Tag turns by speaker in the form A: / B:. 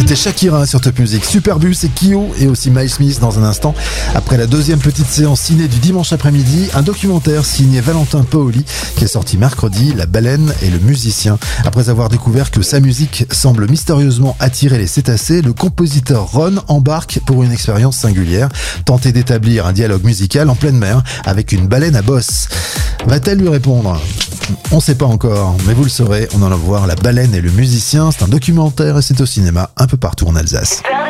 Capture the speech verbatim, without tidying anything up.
A: C'était Shakira sur Top Music, Superbus et Kyo et aussi Miles Smith dans un instant. Après la deuxième petite séance ciné du dimanche après-midi, un documentaire signé Valentin Paoli qui est sorti mercredi, La baleine et le musicien. Après avoir découvert que sa musique semble mystérieusement attirer les cétacés, le compositeur Ron embarque pour une expérience singulière, tenter d'établir un dialogue musical en pleine mer avec une baleine à bosse. Va-t-elle lui répondre ? On sait pas encore, mais vous le saurez, on en va voir La baleine et le musicien. C'est un documentaire et c'est au cinéma un peu partout en Alsace.